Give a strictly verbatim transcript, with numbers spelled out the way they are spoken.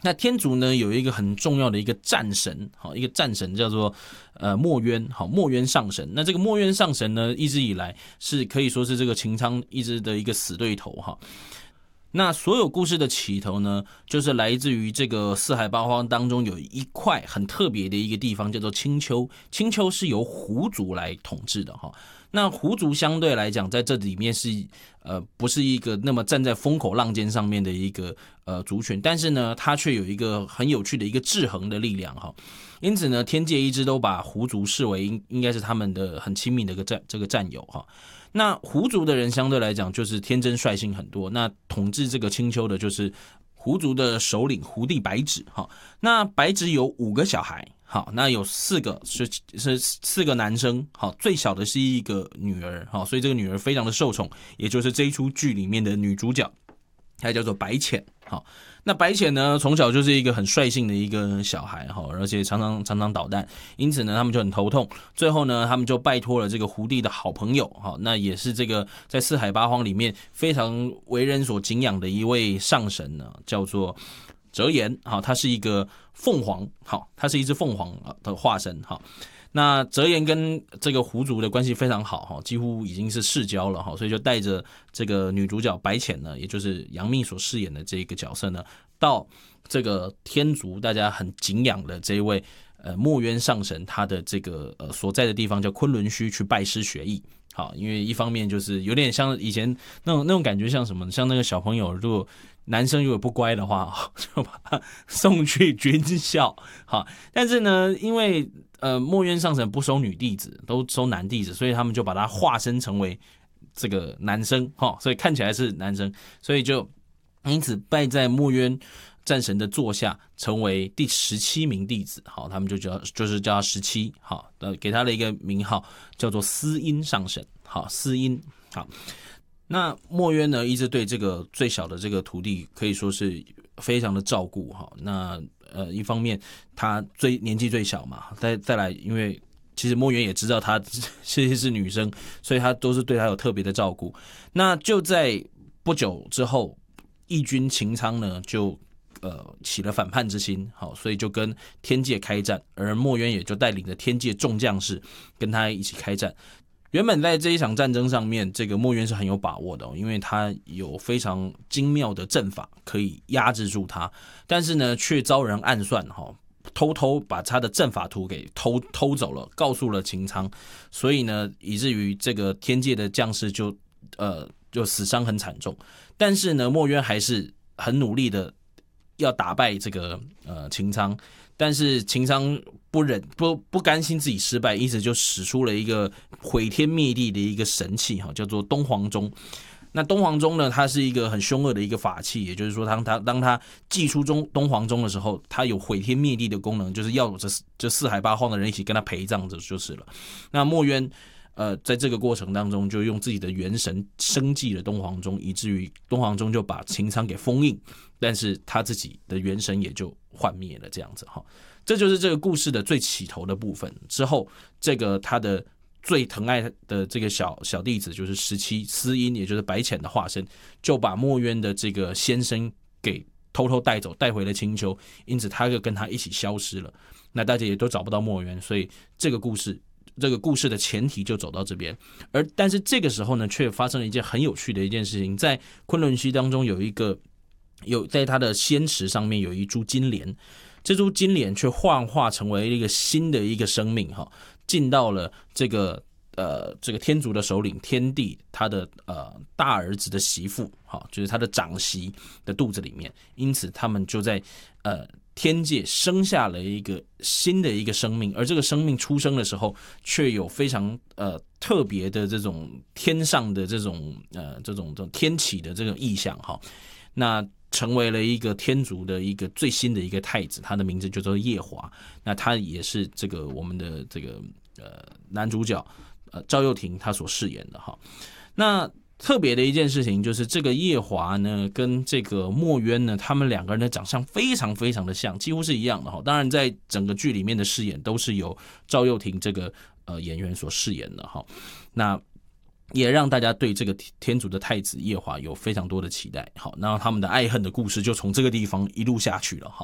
那天竺呢有一个很重要的一个战神，好，一个战神叫做呃墨渊，好，墨渊上神。那这个墨渊上神呢，一直以来是可以说是这个秦苍一直的一个死对头哈。那所有故事的起头呢，就是来自于这个四海八荒当中有一块很特别的一个地方，叫做青丘。青丘是由胡族来统治的哈。那胡族相对来讲，在这里面是呃不是一个那么站在风口浪尖上面的一个呃族群，但是呢，它却有一个很有趣的一个制衡的力量哈。因此呢，天界一直都把胡族视为应应该是他们的很亲密的一个战这个战友哈。那胡族的人相对来讲就是天真率性很多，那统治这个青丘的就是胡族的首领胡地白纸哈。那白纸有五个小孩。好，那有四个是是四个男生，好，最小的是一个女儿，好，所以这个女儿非常的受宠，也就是这一出剧里面的女主角，她叫做白浅。好，那白浅呢，从小就是一个很率性的一个小孩，好，而且常常常常捣蛋，因此呢，他们就很头痛。最后呢，他们就拜托了这个胡地的好朋友，好，那也是这个在四海八荒里面非常为人所敬仰的一位上神呢，叫做折颜，好，他是一个凤凰，好，他是一只凤凰的化身，好，那折颜跟这个胡族的关系非常好，几乎已经是世交了，所以就带着这个女主角白浅呢，也就是杨幂所饰演的这个角色呢，到这个天竺大家很敬仰的这一位呃墨渊上神，他的这个呃所在的地方叫昆仑虚去拜师学艺。好，因为一方面就是有点像以前那种那种感觉，像什么，像那个小朋友，如果男生如果不乖的话，就把他送去军校。好，但是呢，因为呃墨渊上神不收女弟子，都收男弟子，所以他们就把他化身成为这个男生，哈，所以看起来是男生，所以就因此拜在墨渊战神的座下，成为第十七名弟子。好，他们就叫就是叫他十七，好，给他的一个名号叫做司音上神。好，司音。好，那墨渊呢，一直对这个最小的这个徒弟可以说是非常的照顾。好，那呃，一方面他最年纪最小嘛，再再来，因为其实墨渊也知道他其实是女生，所以他都是对他有特别的照顾。那就在不久之后，义军秦苍呢就呃起了反叛之心，好，所以就跟天界开战，而墨渊也就带领着天界众将士跟他一起开战。原本在这一场战争上面，这个墨渊是很有把握的，因为他有非常精妙的阵法可以压制住他，但是呢，却遭人暗算，偷偷把他的阵法图给偷偷走了，告诉了秦苍，所以呢，以至于这个天界的将士就呃就死伤很惨重。但是呢，墨渊还是很努力的要打败这个呃秦苍。但是秦苍不忍不不甘心自己失败，因此就使出了一个毁天灭地的一个神器，叫做东皇钟。那东皇钟呢，它是一个很凶恶的一个法器，也就是说，当它当它祭出中东皇钟的时候，它有毁天灭地的功能，就是要这这四海八荒的人一起跟他陪葬，这就是了。那墨渊呃，在这个过程当中，就用自己的元神生祭了东皇钟，以至于东皇钟就把秦苍给封印，但是他自己的元神也就幻灭了，这样子哈。这就是这个故事的最起头的部分。之后，这个他的最疼爱的这个小小弟子，就是十七司音，也就是白浅的化身，就把墨渊的这个先生给偷偷带走，带回了青丘，因此他就跟他一起消失了。那大家也都找不到墨渊，所以这个故事。这个故事的前提就走到这边，而但是这个时候呢，却发生了一件很有趣的一件事情，在昆仑虚当中有一个有在它的仙池上面有一株金莲，这株金莲却幻化成为一个新的一个生命哈，进到了这个呃这个天竺的首领天帝他的呃大儿子的媳妇哈，就是他的长媳的肚子里面，因此他们就在呃。天界生下了一个新的一个生命，而这个生命出生的时候，却有非常呃特别的这种天上的这种呃这种这种天启的这种意象哈，那成为了一个天竺的一个最新的一个太子，他的名字就叫做夜华，那他也是这个我们的这个呃男主角呃赵又廷他所饰演的哈，那。特别的一件事情就是这个夜华呢跟这个墨渊呢，他们两个人的长相非常非常的像，几乎是一样的哈。当然在整个剧里面的饰演都是由赵又廷这个呃演员所饰演的哈。那也让大家对这个天竺的太子夜华有非常多的期待。好，那他们的爱恨的故事就从这个地方一路下去了哈。